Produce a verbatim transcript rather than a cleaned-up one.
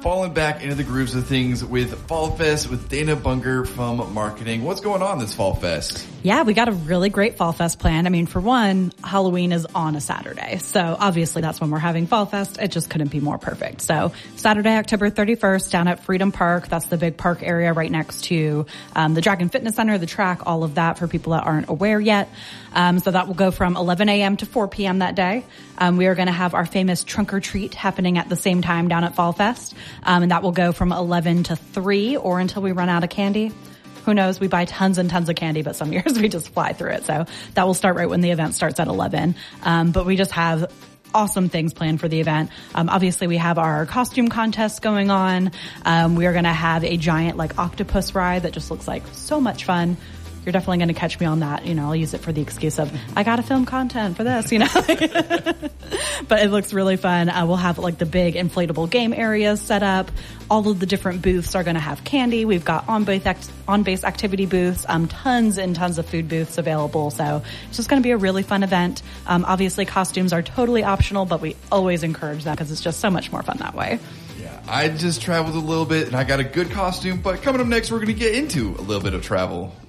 falling back into the grooves of things with Fall Fest with Dana Bunger from marketing. What's going on this Fall Fest? Yeah, we got a really great Fall Fest planned. I mean, for one, Halloween is on a Saturday. So obviously that's when we're having Fall Fest. It just couldn't be more perfect. So Saturday, October thirty-first down at Freedom Park. That's the big park area right next to um, the Dragon Fitness Center, the track, all of that for people that aren't aware yet. Um, so that will go from eleven a.m. to four p.m. that day. Um, we are going to have our famous trunk or treat happening at the same time down at Fall Fest. Um, and that will go from eleven to three or until we run out of candy. Who knows? We buy tons and tons of candy, but some years we just fly through it. So that will start right when the event starts at eleven. Um, but we just have awesome things planned for the event. Um, obviously we have our costume contest going on. Um, we are going to have a giant like octopus ride that just looks like so much fun. You're definitely going to catch me on that. You know, I'll use it for the excuse of, I got to film content for this, you know. But it looks really fun. Uh, we'll have like the big inflatable game areas set up. All of the different booths are going to have candy. We've got on-base, act- on-base activity booths, um, tons and tons of food booths available. So it's just going to be a really fun event. Um, obviously costumes are totally optional, but we always encourage that because it's just so much more fun that way. Yeah, I just traveled a little bit and I got a good costume, but coming up next, we're going to get into a little bit of travel.